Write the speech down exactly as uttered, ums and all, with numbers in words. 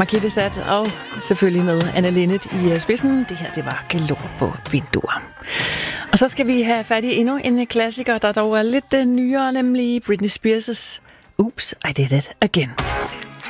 Margitte Sat og selvfølgelig med Anna Linnet i spidsen. Det her, det var Galore på vinduer. Og så skal vi have fat i endnu en klassiker, der dog er lidt nyere, nemlig Britney Spears' Oops, I Did It Again.